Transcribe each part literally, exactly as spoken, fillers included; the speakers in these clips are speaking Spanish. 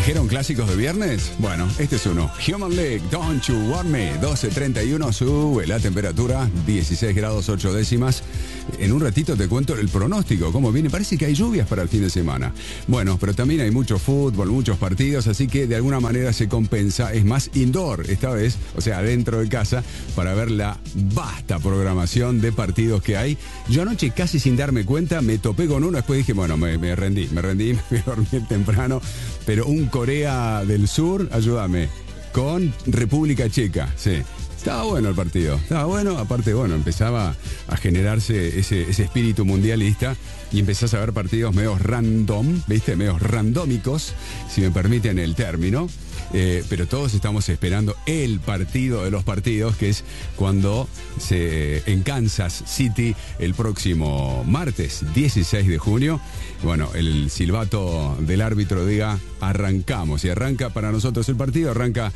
¿Dijeron clásicos de viernes? Bueno, este es uno. Human League, Don't You Want Me. doce treinta y uno, sube la temperatura, dieciséis grados ocho décimas. En un ratito te cuento el pronóstico, cómo viene. Parece que hay lluvias para el fin de semana. Bueno, pero también hay mucho fútbol, muchos partidos, así que de alguna manera se compensa. Es más indoor esta vez, o sea, dentro de casa, para ver la vasta programación de partidos que hay. Yo anoche, casi sin darme cuenta, me topé con uno. Después dije, bueno, me, me rendí, me rendí, me fui a dormir temprano. Pero un Corea del Sur, ayúdame, con República Checa, sí. Estaba bueno el partido, estaba bueno, aparte, bueno, empezaba a generarse ese, ese espíritu mundialista y empezás a ver partidos medio random, ¿viste? Medio randómicos, si me permiten el término. Eh, pero todos estamos esperando el partido de los partidos, que es cuando se en Kansas City el próximo martes dieciséis de junio, bueno, el silbato del árbitro diga arrancamos, y arranca para nosotros el partido, arranca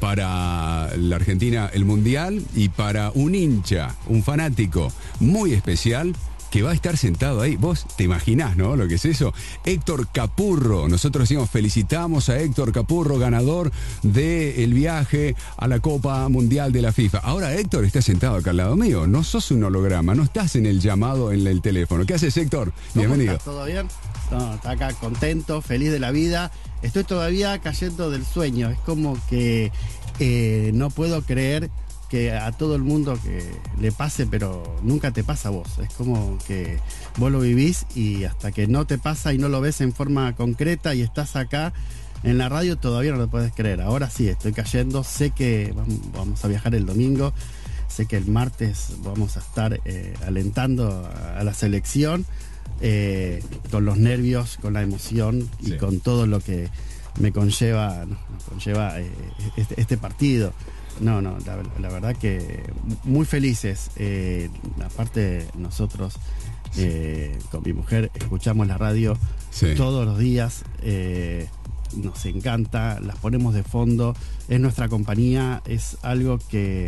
para la Argentina el Mundial, y para un hincha, un fanático muy especial que va a estar sentado ahí. Vos te imaginás, ¿no? Lo que es eso. Héctor Capurro. Nosotros decimos, felicitamos a Héctor Capurro, ganador del viaje a la Copa Mundial de la FIFA. Ahora Héctor está sentado acá al lado mío. No sos un holograma, no estás en el llamado en el teléfono. ¿Qué haces, Héctor? Bienvenido. ¿Estás? ¿Todo bien? No, está acá contento, feliz de la vida. Estoy todavía cayendo del sueño. Es como que eh, no puedo creer que a todo el mundo que le pase, pero nunca te pasa a vos. Es como que vos lo vivís y hasta que no te pasa y no lo ves en forma concreta y estás acá en la radio, todavía no lo puedes creer. Ahora sí, estoy cayendo. Sé que vamos a viajar el domingo. Sé que el martes vamos a estar eh, alentando a la selección, eh, con los nervios, con la emoción y sí, con todo lo que me conlleva, ¿no? conlleva eh, este, este partido. No, no, la, la verdad que muy felices. Eh, aparte nosotros eh, con mi mujer escuchamos la radio sí. todos los días. Eh, nos encanta, las ponemos de fondo. Es nuestra compañía, es algo que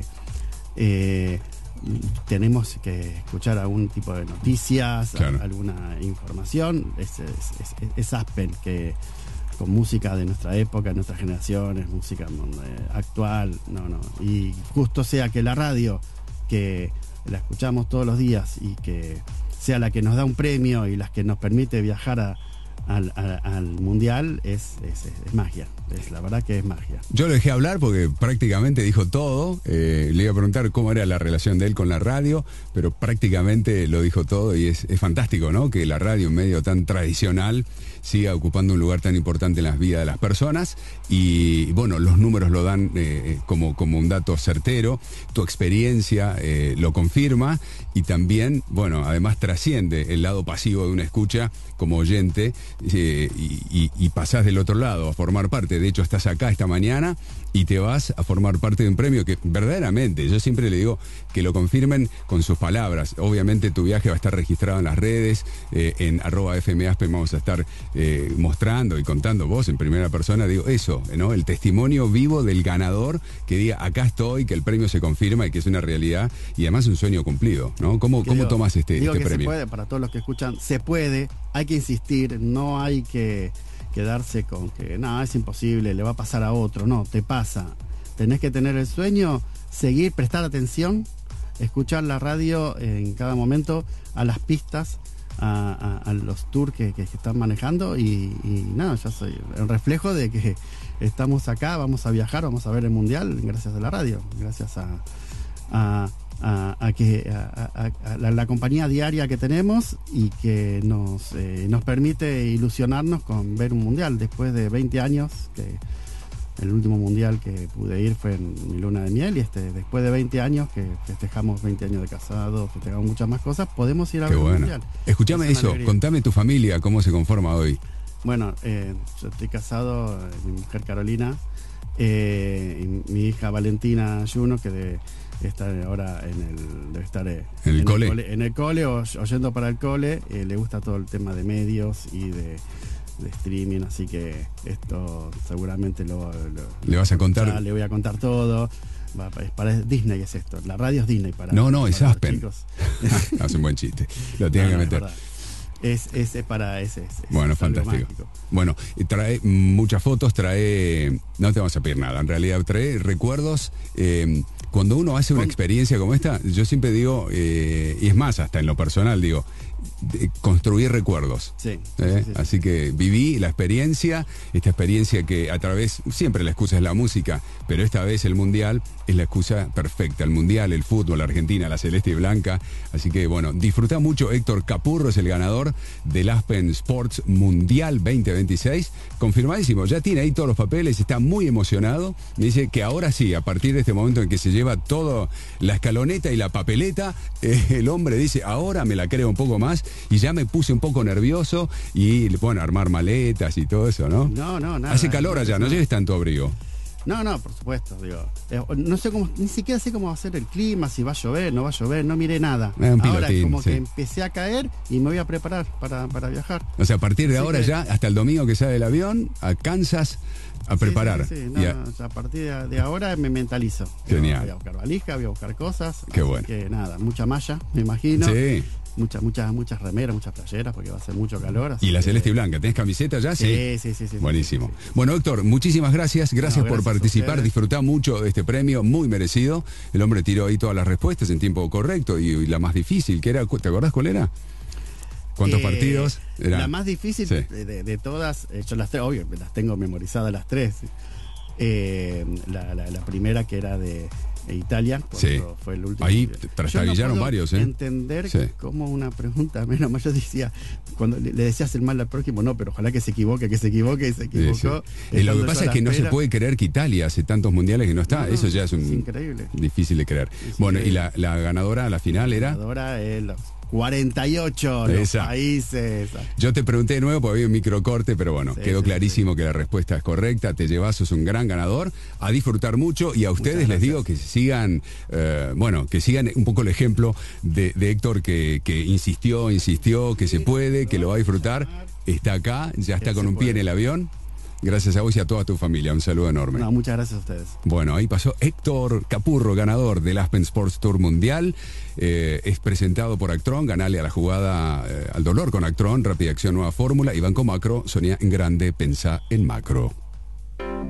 eh, tenemos que escuchar algún tipo de noticias, claro. alguna información. Es, es, es, es Aspen, que con música de nuestra época, de nuestras generaciones, música eh, actual, no, no. Y justo sea que la radio, que la escuchamos todos los días y que sea la que nos da un premio y la que nos permite viajar a, al, a, al Mundial, es, es, es magia. Es, la verdad que es magia. Yo lo dejé hablar porque prácticamente dijo todo. Eh, le iba a preguntar cómo era la relación de él con la radio, pero prácticamente lo dijo todo y es, es fantástico, ¿no? Que la radio, un medio tan tradicional, siga ocupando un lugar tan importante en las vidas de las personas. Y bueno, los números lo dan eh, como, como un dato certero. Tu experiencia eh, lo confirma y también, bueno, además trasciende el lado pasivo de una escucha como oyente eh, y, y, y pasás del otro lado a formar parte. De hecho, estás acá esta mañana y te vas a formar parte de un premio que verdaderamente, yo siempre le digo que lo confirmen con sus palabras. Obviamente tu viaje va a estar registrado en las redes, eh, en arroba F M Aspen vamos a estar eh, mostrando y contando vos en primera persona, digo eso, ¿no? El testimonio vivo del ganador que diga acá estoy, que el premio se confirma y que es una realidad y además un sueño cumplido, ¿no? ¿Cómo, cómo digo, tomas este, digo este que premio? Se puede, para todos los que escuchan, se puede, hay que insistir, no hay que quedarse con que no, es imposible, le va a pasar a otro. No, te pasa. Tenés que tener el sueño, seguir, prestar atención, escuchar la radio en cada momento, a las pistas, a, a, a los tours que, que, que están manejando y, y nada, yo soy el reflejo de que estamos acá, vamos a viajar, vamos a ver el Mundial gracias a la radio, gracias a, a A, a que a, a, a la, la compañía diaria que tenemos y que nos, eh, nos permite ilusionarnos con ver un mundial después de veinte años, que el último mundial que pude ir fue en mi luna de miel y este después de veinte años que festejamos veinte años de casados, festejamos muchas más cosas, podemos ir a Qué ver bueno. un mundial. Escuchame eso, alegría. Contame tu familia, cómo se conforma hoy. Bueno, eh, yo estoy casado, mi mujer Carolina, eh, y mi hija Valentina Juno, que de está ahora en el debe estar eh, ¿En el en cole? el cole en el cole o oyendo para el cole. Eh, le gusta todo el tema de medios y de, de streaming, así que esto seguramente lo, lo le vas a contar. Ya, le voy a contar todo. Va, es para Disney es esto, la radio es Disney para no no para es Aspen. chicos. Hace un buen chiste, lo tienen no, no, que meter. es, es, es para ese. Es, Bueno, es fantástico. Bueno, trae muchas fotos, trae... No te vamos a pedir nada, en realidad trae recuerdos. Eh, cuando uno hace una experiencia como esta, yo siempre digo, eh, y es más, hasta en lo personal digo, de construir recuerdos. Sí, ¿Eh? sí, sí, Así que viví la experiencia, esta experiencia que a través, siempre la excusa es la música, pero esta vez el Mundial es la excusa perfecta. El Mundial, el fútbol, Argentina, la celeste y blanca. Así que bueno, disfruta mucho. Héctor Capurro es el ganador del Aspen Sports Mundial veinte veintiséis. Confirmadísimo, ya tiene ahí todos los papeles, está muy emocionado. Me dice que ahora sí, a partir de este momento en que se lleva todo la escaloneta y la papeleta, eh, el hombre dice, ahora me la creo un poco más y ya me puse un poco nervioso y bueno, armar maletas y todo eso, ¿no? No, no, nada. Hace calor allá, no lleves tanto abrigo. No, no, por supuesto, digo. Eh, no sé cómo, ni siquiera sé cómo va a ser el clima, si va a llover, no va a llover, no miré nada. Eh, un ahora pilotín, es como sí. que empecé a caer y me voy a preparar para, para viajar. O sea, a partir de Así ahora que- ya, hasta el domingo que sale el avión, a Kansas a Sí, preparar. sí, sí, no, Y a- no, a partir de, de ahora me mentalizo. Genial. Voy a buscar valija, voy a buscar cosas. Qué así bueno. Que nada, mucha malla, me imagino. Sí. Muchas, muchas, muchas remeras, muchas playeras, porque va a ser mucho calor. así Y la que- celeste y blanca, ¿tenés camiseta ya? Sí, sí, sí, sí. Buenísimo. sí, sí, sí. Bueno, Héctor, muchísimas gracias. Gracias No, por gracias a participar. ustedes. Disfrutá mucho de este premio, muy merecido. El hombre tiró ahí todas las respuestas en tiempo correcto y, y la más difícil, que era, ¿te acordás cuál era? ¿Cuántos Eh, partidos? Era- La más difícil Sí. de, de- de todas, eh, yo las tres, obvio, las tengo memorizadas las tres. Eh, la, la- la primera que era de, de Italia, Sí. cuando fue el último. Ahí Yo no trastabillaron puedo varios, ¿eh? Entender Sí. cómo una pregunta, menos mal yo decía, cuando le, le decías el mal al prójimo, no, pero ojalá que se equivoque, que se equivoque, y se Sí, equivocó. sí. Eh, lo que Estando pasa yo es a que la no se espera. puede creer que Italia hace tantos mundiales que no está. No, no, Eso ya es, un, es increíble. difícil de creer. Es Bueno, y increíble. la, la ganadora a la final era... Ahora es los cuarenta y ocho los Esa. países. Yo te pregunté de nuevo porque había un microcorte, pero bueno, Sí, quedó sí, clarísimo que la respuesta es correcta. Te llevas, sos un gran ganador. A disfrutar mucho y a ustedes les gracias. digo que sigan, eh, bueno, que sigan un poco el ejemplo de, de Héctor que, que insistió, insistió, que se puede, que lo va a disfrutar. Está acá, ya está Que con se un pie en puede. el avión. Gracias a vos y a toda tu familia. Un saludo enorme. No, muchas gracias a ustedes. Bueno, ahí pasó Héctor Capurro, ganador del Aspen Sports Tour Mundial. Eh, es presentado por Actron, ganale a la jugada eh, al dolor con Actron, rápida acción, nueva fórmula. Y Banco Macro, Sonia en grande, pensá en macro.